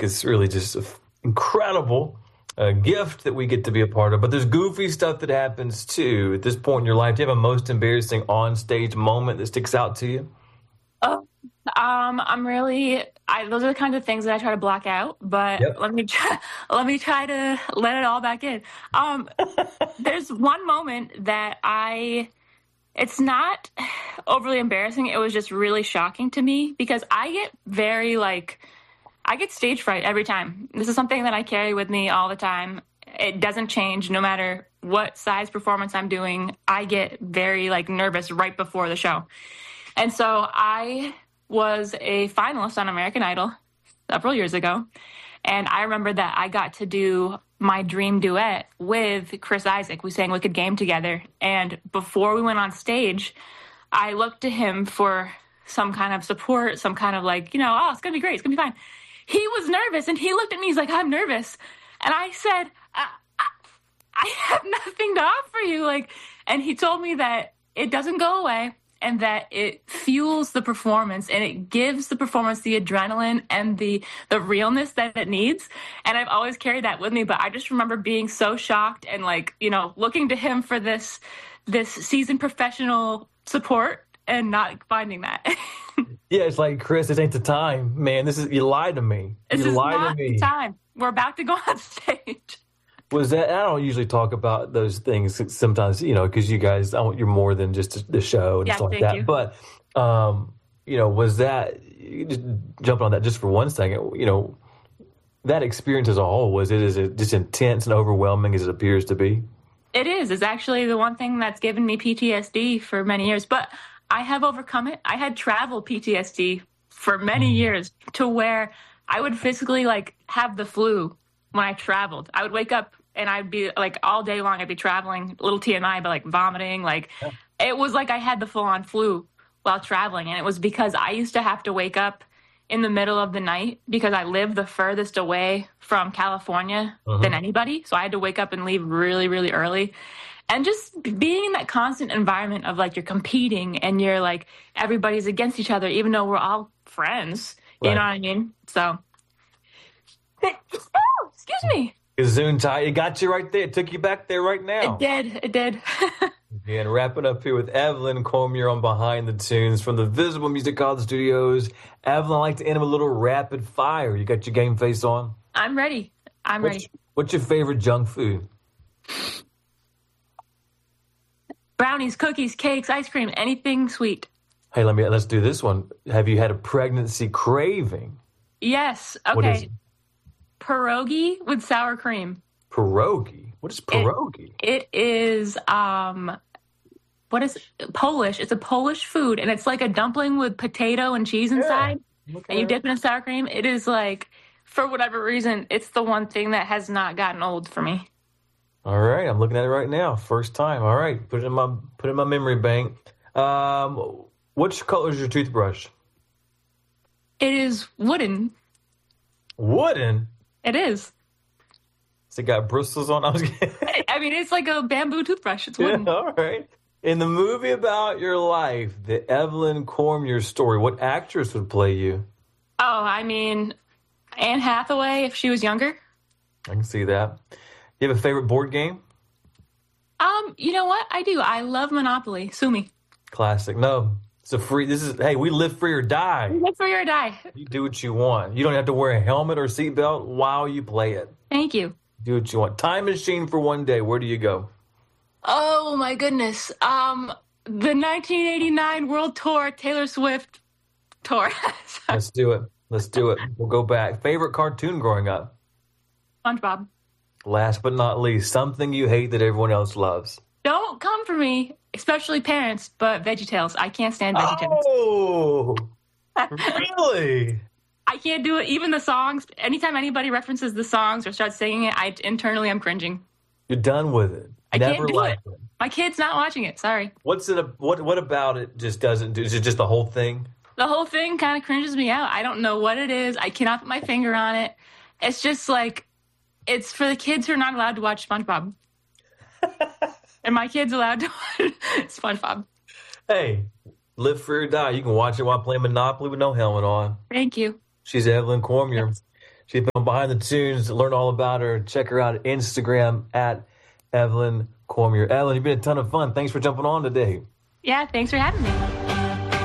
It's really just an incredible gift that we get to be a part of. But there's goofy stuff that happens too. At this point in your life, do you have a most embarrassing on-stage moment that sticks out to you? Oh, those are the kinds of things that I try to block out, but Yep. let me try to let it all back in. There's one moment that it's not overly embarrassing. It was just really shocking to me because I get stage fright every time. This is something that I carry with me all the time. It doesn't change no matter what size performance I'm doing. I get very nervous right before the show. And so I was a finalist on American Idol several years ago. And I remember that I got to do my dream duet with Chris Isaak. We sang Wicked Game together. And before we went on stage, I looked to him for some kind of support, some kind of oh, it's going to be great. It's going to be fine. He was nervous and he looked at me. He's like, I'm nervous. And I said, I have nothing to offer you. And he told me that it doesn't go away and that it fuels the performance and it gives the performance the adrenaline and the realness that it needs. And I've always carried that with me. But I just remember being so shocked and looking to him for this seasoned professional support and not finding that. Yeah, it's like, Chris, this ain't the time, man. You lied to me. This you is lied not to me. the time. We're about to go on stage. Was that? I don't usually talk about those things sometimes, because you guys, you're more than just the show and Yeah, stuff like thank that. you. But, was that, just jumping on that just for one second, that experience as a whole, is it just intense and overwhelming as it appears to be? It is. It's actually the one thing that's given me PTSD for many years. But I have overcome it. I had travel PTSD for many years to where I would physically have the flu when I traveled. I would wake up and I'd be all day long, I'd be traveling, a little TMI, but vomiting. It was like I had the full on flu while traveling. And it was because I used to have to wake up in the middle of the night because I live the furthest away from California than anybody. So I had to wake up and leave really, really early. And just being in that constant environment of you're competing and you're everybody's against each other, even though we're all friends. Right. You know what I mean? So, excuse me. Gesundheit, it got you right there. It took you back there right now. It did. And wrapping up here with Evelyn Cormier on Behind the Tunes from the Visible Music College Studios. Evelyn, I like to end with a little rapid fire. You got your game face on? I'm ready. Ready. What's your favorite junk food? Brownies, cookies, cakes, ice cream, anything sweet. Hey, let's do this one. Have you had a pregnancy craving? Yes. Okay. What is it? Pierogi with sour cream. Pierogi? What is pierogi? It is what is Polish? It's a Polish food, and it's like a dumpling with potato and cheese inside, and you dip it in sour cream. It is for whatever reason, it's the one thing that has not gotten old for me. All right, I'm looking at it right now. First time. All right, put it in my memory bank. Which color is your toothbrush? It is wooden. Wooden? It is. Has it got bristles on? I was kidding. I mean, it's like a bamboo toothbrush. It's wooden. Yeah, all right. In the movie about your life, the Evelyn Cormier story, what actress would play you? Oh, I mean, Anne Hathaway if she was younger. I can see that. You have a favorite board game? You know what? I do. I love Monopoly. Sue me. Classic. No, it's hey, we live free or die. Live free or die. You do what you want. You don't have to wear a helmet or seatbelt while you play it. Thank you. Do what you want. Time machine for one day. Where do you go? Oh my goodness. The 1989 World Tour, Taylor Swift tour. Let's do it. We'll go back. Favorite cartoon growing up? SpongeBob. Last but not least, something you hate that everyone else loves. Don't come for me, especially parents, but VeggieTales. I can't stand VeggieTales. Oh, really? I can't do it. Even the songs, anytime anybody references the songs or starts singing it, I'm cringing. You're done with it. I can't do it. My kid's not watching it. Sorry. What about it just doesn't do? Is it just the whole thing? The whole thing kind of cringes me out. I don't know what it is. I cannot put my finger on it. It's just it's for the kids who are not allowed to watch SpongeBob. And my kid's allowed to watch SpongeBob. Hey, live free or die. You can watch it while playing Monopoly with no helmet on. Thank you. She's Evelyn Cormier. Yes. She's been on Behind the Tunes. Learn all about her. Check her out at Instagram at Evelyn Cormier. Evelyn, you've been a ton of fun. Thanks for jumping on today. Yeah, thanks for having me.